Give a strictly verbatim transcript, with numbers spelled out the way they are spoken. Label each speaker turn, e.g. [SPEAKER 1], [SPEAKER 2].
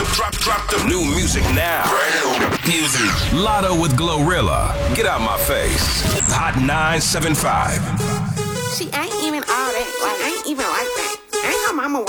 [SPEAKER 1] drop, drop the new music now. Music. Lotto with Glorilla. Get out my face. Hot nine seven five.
[SPEAKER 2] She ain't even all that. Like, ain't even like that. Ain't her mama